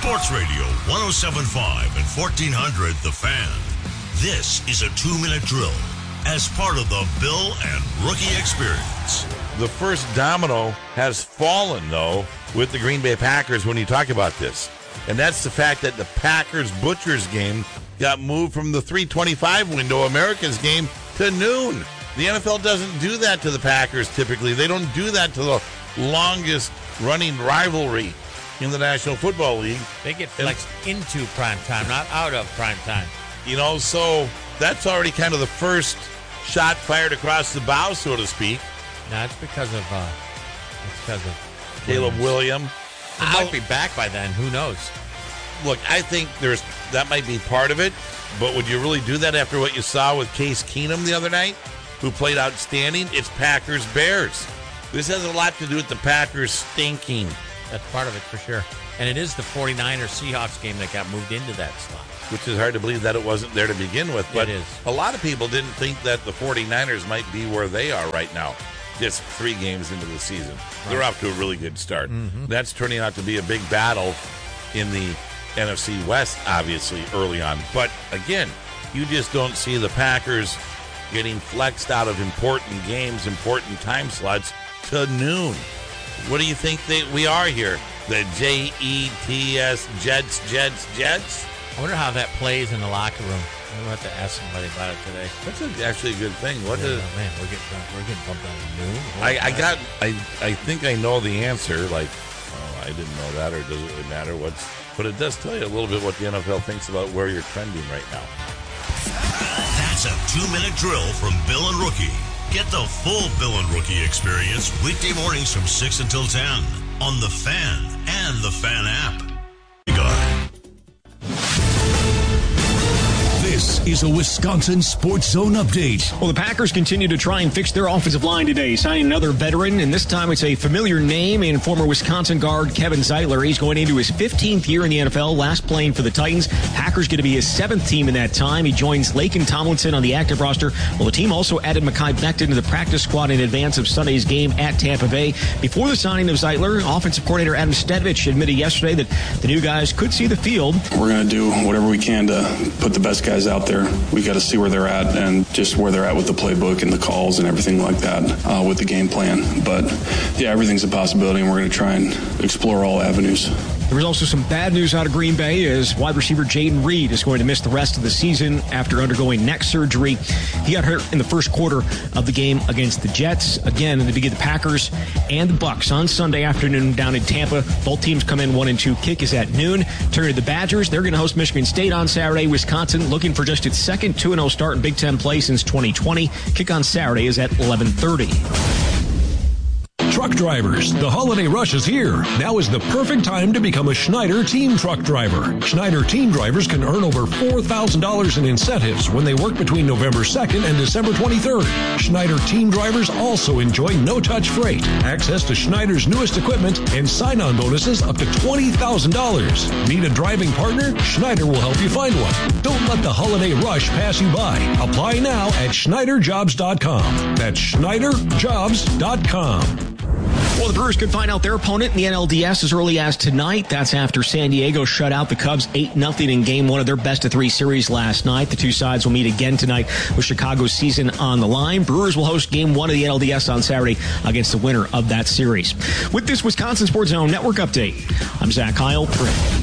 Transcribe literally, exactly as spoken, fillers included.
Sports Radio one oh seven point five and fourteen hundred The Fan. This is a two-minute drill as part of the Bill and Rookie Experience. The first domino has fallen, though, with the Green Bay Packers when you talk about this. And that's the fact that the Packers-Butchers game got moved from the three twenty-five window, America's game, to noon. The N F L doesn't do that to the Packers typically. They don't do that to the longest-running rivalry in the National Football League. They get flexed and, into prime time, not out of prime time. You know, so that's already kind of the first shot fired across the bow, so to speak. No, it's because of uh, it's because of Caleb Williams. He might be back by then. Who knows? Look, I think there's that might be part of it, but would you really do that after what you saw with Case Keenum the other night, who played outstanding? It's Packers-Bears. This has a lot to do with the Packers stinking. That's part of it for sure. And it is the 49ers Seahawks game that got moved into that slot. Which is hard to believe that it wasn't there to begin with. But it is. A lot of people didn't think that the 49ers might be where they are right now, just three games into the season. Right. They're off to a really good start. Mm-hmm. That's turning out to be a big battle in the N F C West, obviously, early on. But, again, you just don't see the Packers getting flexed out of important games, important time slots to noon. What do you think they, we are here? The J E T S, Jets, Jets, Jets? I wonder how that plays in the locker room. I'm going to have to ask somebody about it today. That's a, actually a good thing. What yeah, is, oh, man, we're getting, we're getting bumped on the noon. I, I got, I, I think I know the answer. Like, oh, I didn't know that, or does it really matter? What's, but it does tell you a little bit what the N F L thinks about where you're trending right now. That's a two-minute drill from Bill and Rookie. Get the full Bill and Rookie experience weekday mornings from six until ten on The Fan and the Fan app. This is a Wisconsin Sports Zone update. Well, the Packers continue to try and fix their offensive line today, signing another veteran, and this time it's a familiar name in former Wisconsin guard Kevin Zeitler. He's going into his fifteenth year in the N F L, last playing for the Titans. Packers going to be his seventh team in that time. He joins Laken Tomlinson on the active roster. Well, the team also added Mekhi Becton to the practice squad in advance of Sunday's game at Tampa Bay. Before the signing of Zeitler, offensive coordinator Adam Stedvich admitted yesterday that the new guys could see the field. We're going to do whatever we can to put the best guys out there. We got to see where they're at and just where they're at with the playbook and the calls and everything like that uh, with the game plan. But, yeah, everything's a possibility, and we're going to try and explore all avenues. There was also some bad news out of Green Bay as wide receiver Jaden Reed is going to miss the rest of the season after undergoing neck surgery. He got hurt in the first quarter of the game against the Jets. Again, in the beginning, the Packers and the Bucs on Sunday afternoon down in Tampa. Both teams come in one and two. Kick is at noon. Turn to the Badgers. They're going to host Michigan State on Saturday. Wisconsin looking for just its second two and oh start in Big Ten play since twenty twenty. Kick on Saturday is at eleven thirty. Truck drivers, the holiday rush is here. Now is the perfect time to become a Schneider Team Truck Driver. Schneider Team Drivers can earn over four thousand dollars in incentives when they work between November second and December twenty-third. Schneider Team Drivers also enjoy no-touch freight, access to Schneider's newest equipment, and sign-on bonuses up to twenty thousand dollars. Need a driving partner? Schneider will help you find one. Don't let the holiday rush pass you by. Apply now at Schneider Jobs dot com. That's Schneider Jobs dot com. Well, the Brewers could find out their opponent in the N L D S as early as tonight. That's after San Diego shut out the Cubs eight nothing in game one of their best-of-three series last night. The two sides will meet again tonight with Chicago's season on the line. Brewers will host game one of the N L D S on Saturday against the winner of that series. With this Wisconsin Sports Zone Network update, I'm Zach Heil.